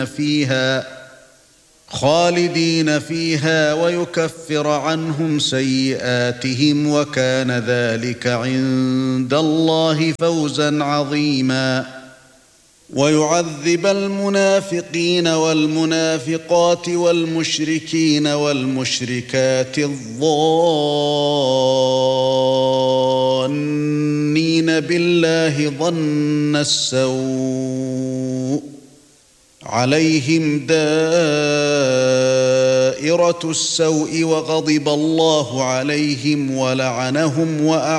فيها ويكفر عنهم سيئاتهم وكان ذلك عند الله فوزا عظيما ويعذب المنافقين والمنافقات والمشركين والمشركات الظانين بالله ظن السوء عليهم دائرة السوء وغضب الله عليهم ولعنهم